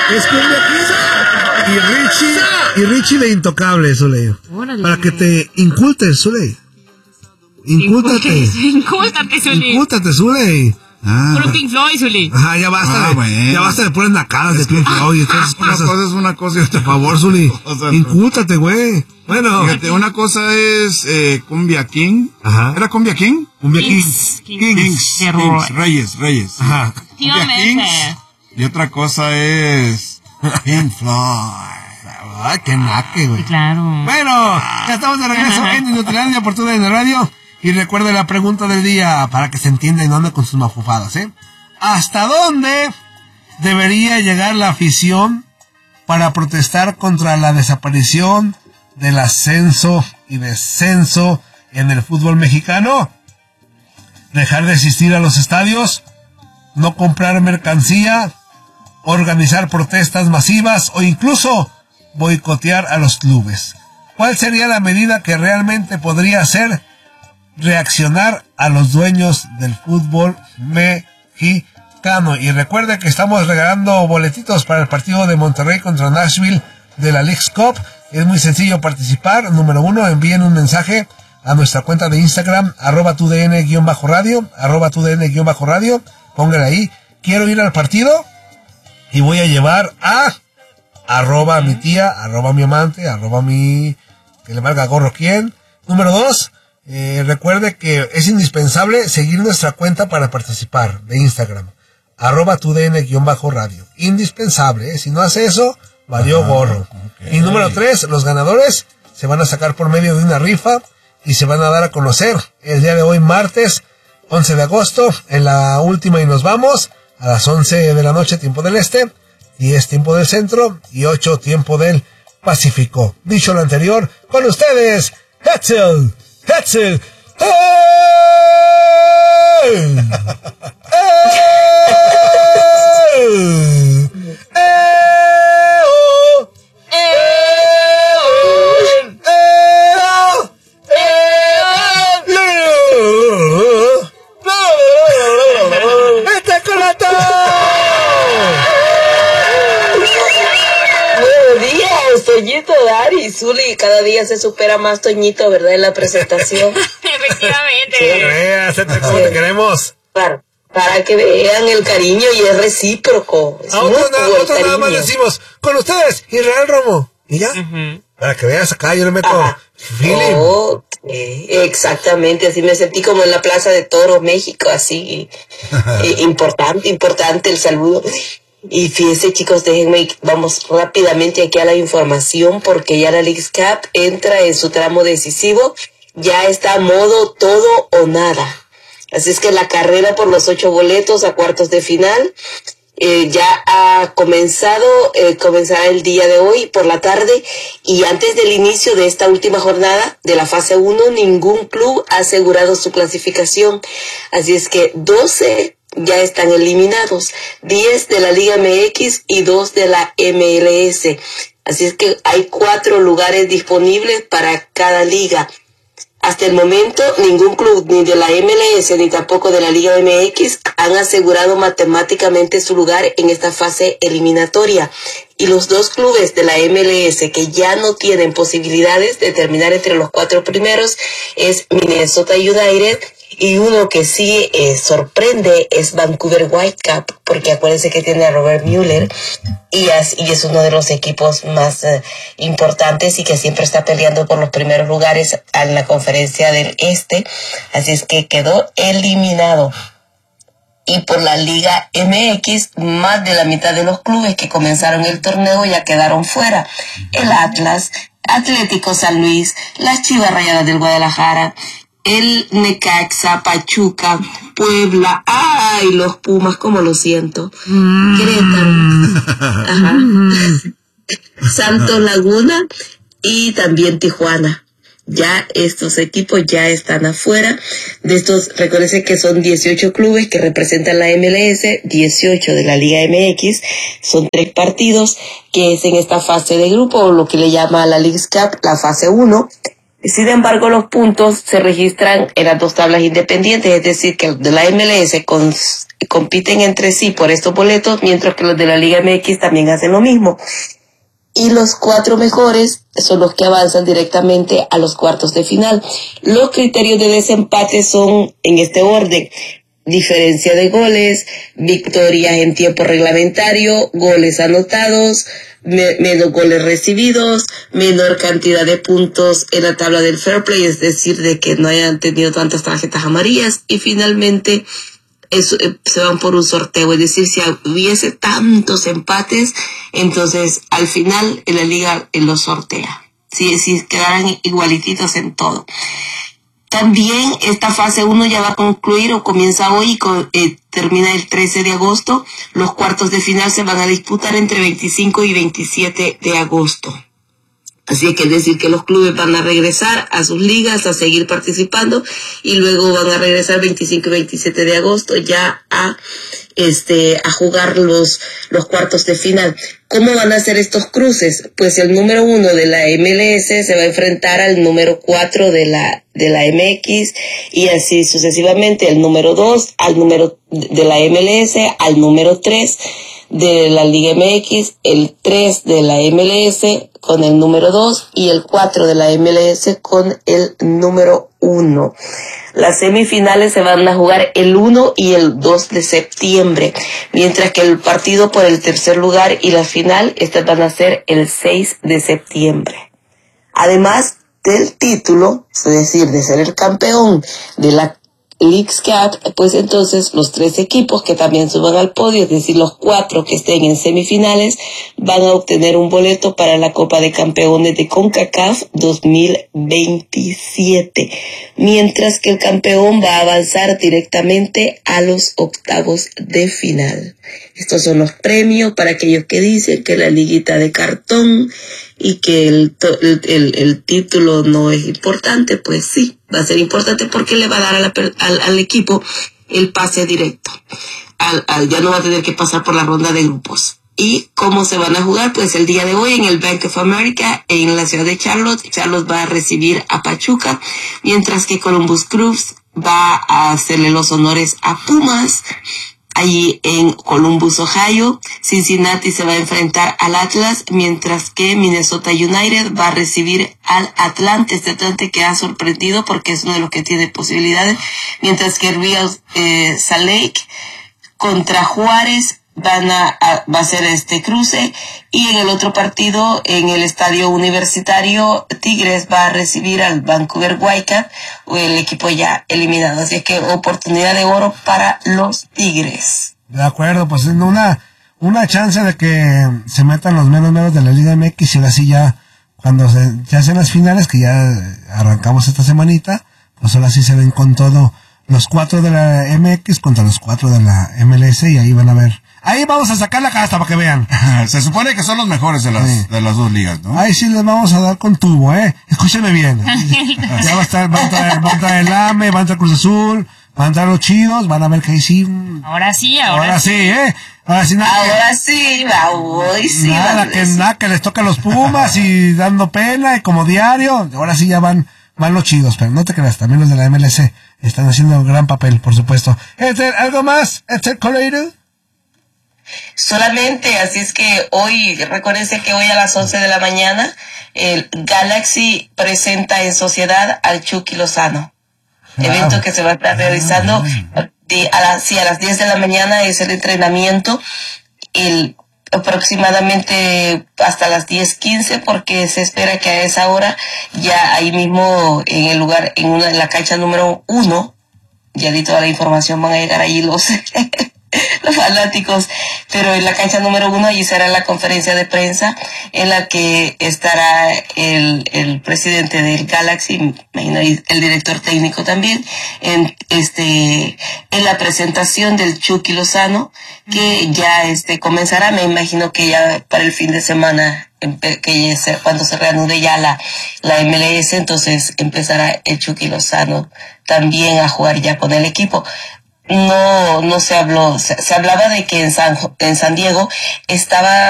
Es cumbia aquí. Y Richie de Intocable, Zuley. Para que te incultes, Zuley. Incúltate, Zuley. Puro Pink Floyd, Zuley. Ajá, ya basta. Bueno. Ya basta de puras nacadas de Pink Floyd. Una cosa es una cosa y otra. Por favor, Zuley. Incúltate, güey. Bueno. Fíjate, una cosa es Cumbia King. Ajá. ¿Era Cumbia King? Cumbia Kings. Reyes. Ajá. Cumbia Kings. Y otra cosa es Pink Floyd. Ay, qué naque, güey. Claro. Bueno, ya estamos de regreso en Inutilandia por TUDN Radio. Y recuerde la pregunta del día para que se entienda y no ande con sus mafufadas, ¿eh? ¿Hasta dónde debería llegar la afición para protestar contra la desaparición del ascenso y descenso en el fútbol mexicano? ¿Dejar de asistir a los estadios? ¿No comprar mercancía? ¿Organizar protestas masivas? ¿O incluso boicotear a los clubes? ¿Cuál sería la medida que realmente podría hacer reaccionar a los dueños del fútbol mexicano? Y recuerde que estamos regalando boletitos para el partido de Monterrey contra Nashville de la Leagues Cup. Es muy sencillo participar. Número 1, envíen un mensaje a nuestra cuenta de Instagram, @tudn_radio, @tudn_radio. Pónganle ahí, quiero ir al partido y voy a llevar a mi tía, mi amante, mi que le valga gorro quién. Número 2, recuerde que es indispensable seguir nuestra cuenta para participar de Instagram, @tudn_radio. Indispensable, si no hace eso, valió gorro. Okay. Y número 3, los ganadores se van a sacar por medio de una rifa y se van a dar a conocer el día de hoy, martes 11 de agosto, en la última y nos vamos, a las 11 de la noche, tiempo del este, 10 tiempo del centro y 8 tiempo del Pacífico. Dicho lo anterior, con ustedes, Hetzel. ¡Hey! Toñito, Dari, Zuli, cada día se supera más Toñito, ¿verdad? En la presentación. Efectivamente. Sí, ¿cómo te queremos? Para que vean el cariño y es recíproco. Es otro nada más decimos, con ustedes, Israel Romo. ¿Y ya? Para que veas acá, yo le meto feeling. Exactamente, así me sentí como en la Plaza de Toros, México, así. Importante el saludo. Y fíjense, chicos, déjenme, vamos rápidamente aquí a la información porque ya la Leagues Cup entra en su tramo decisivo, ya está a modo todo o nada. Así es que la carrera por los 8 boletos a cuartos de final ya ha comenzado, comenzará el día de hoy por la tarde, y antes del inicio de esta última jornada de la fase 1, ningún club ha asegurado su clasificación. Así es que 12 ya están eliminados, 10 de la Liga MX y 2 de la MLS. Así es que hay 4 lugares disponibles para cada liga. Hasta el momento, ningún club, ni de la MLS ni tampoco de la Liga MX, han asegurado matemáticamente su lugar en esta fase eliminatoria. Y los 2 clubes de la MLS que ya no tienen posibilidades de terminar entre los 4 primeros es Minnesota United, y uno que sí sorprende es Vancouver Whitecaps, porque acuérdense que tiene a Robert Mueller y es uno de los equipos más importantes y que siempre está peleando por los primeros lugares en la conferencia del Este. Así es que quedó eliminado. Y por la Liga MX, más de la mitad de los clubes que comenzaron el torneo ya quedaron fuera. El Atlas, Atlético San Luis, las Chivas Rayadas del Guadalajara, el Necaxa, Pachuca, Puebla, ¡ay! Los Pumas, como lo siento. Querétaro, ajá. Santos Laguna y también Tijuana. Ya estos equipos ya están afuera. De estos, recuérdense que son 18 clubes que representan la MLS, 18 de la Liga MX. Son 3 partidos que es en esta fase de grupo, o lo que le llama a la Leagues Cup, la fase 1. Sin embargo, los puntos se registran en las 2 tablas independientes, es decir, que de la MLS compiten entre sí por estos boletos, mientras que los de la Liga MX también hacen lo mismo. Y los 4 mejores son los que avanzan directamente a los cuartos de final. Los criterios de desempate son en este orden: diferencia de goles, victorias en tiempo reglamentario, goles anotados, menos goles recibidos, menor cantidad de puntos en la tabla del fair play, es decir, de que no hayan tenido tantas tarjetas amarillas, y finalmente se van por un sorteo, es decir, si hubiese tantos empates, entonces al final la liga los sortea, si quedaran igualititos en todo. También esta fase 1 ya va a concluir o comienza hoy y termina el 13 de agosto. Los cuartos de final se van a disputar entre 25 y 27 de agosto. Así que es decir que los clubes van a regresar a sus ligas a seguir participando y luego van a regresar 25 y 27 de agosto ya a jugar los cuartos de final. ¿Cómo van a ser estos cruces? Pues el número 1 de la MLS se va a enfrentar al número 4 de la MX y así sucesivamente, el número 2 al número de la MLS, al número 3 de la Liga MX, el 3 de la MLS con el número 2 y el 4 de la MLS con el número 1. Las semifinales se van a jugar el 1 y el 2 de septiembre, mientras que el partido por el tercer lugar y la final, estas van a ser el 6 de septiembre. Además del título, es decir, de ser el campeón de la Leagues Cup, pues entonces los 3 equipos que también suban al podio, es decir, los 4 que estén en semifinales, van a obtener un boleto para la Copa de Campeones de CONCACAF 2027, mientras que el campeón va a avanzar directamente a los octavos de final. Estos son los premios para aquellos que dicen que la liguita de cartón y que el título no es importante. Pues sí, va a ser importante porque le va a dar al equipo el pase directo. Ya no va a tener que pasar por la ronda de grupos. ¿Y cómo se van a jugar? Pues el día de hoy en el Bank of America, en la ciudad de Charlotte. Charlotte va a recibir a Pachuca, mientras que Columbus Crews va a hacerle los honores a Pumas. Allí en Columbus, Ohio, Cincinnati se va a enfrentar al Atlas, mientras que Minnesota United va a recibir al Atlante. Este Atlante que ha sorprendido porque es uno de los que tiene posibilidades, mientras que Real Salt Lake contra Juárez va a ser este cruce, y en el otro partido, en el estadio universitario, Tigres va a recibir al Vancouver Whitecaps, el equipo ya eliminado. Así que oportunidad de oro para los Tigres. De acuerdo, pues una chance de que se metan los menos de la Liga MX, y ahora sí ya, cuando se hacen las finales, que ya arrancamos esta semanita, pues ahora sí se ven con todo los 4 de la MX contra los 4 de la MLS, y ahí van a ver. Ahí vamos a sacar la casta para que vean. Se supone que son los mejores de las dos ligas, ¿no? Ahí sí les vamos a dar con tubo, Escúchenme bien. Ya va a entrar el AME, va a entrar Cruz Azul, van a entrar los chidos, van a ver que ahí sí. Ahora sí. Ahora sí, Ahora sí, nada que les toca a los Pumas y dando pena y como diario. Ahora sí ya van los chidos, pero no te creas, también los de la MLC están haciendo un gran papel, por supuesto. ¿Algo más, Coleiro? Solamente, así es que hoy, recuérdense que hoy a las 11 de la mañana, el Galaxy presenta en sociedad al Chucky Lozano. Evento que se va a estar realizando a las 10 de la mañana es el entrenamiento, aproximadamente hasta las 10:15, porque se espera que a esa hora ya ahí mismo en el lugar, en la cancha número 1, ya di toda la información, van a llegar ahí los fanáticos, pero en la cancha número 1 allí será la conferencia de prensa en la que estará el presidente del Galaxy, el director técnico también, en la presentación del Chucky Lozano, que ya comenzará, me imagino que ya para el fin de semana, cuando se reanude ya la MLS, entonces empezará el Chucky Lozano también a jugar ya con el equipo. No se habló, se hablaba de que en San Diego estaba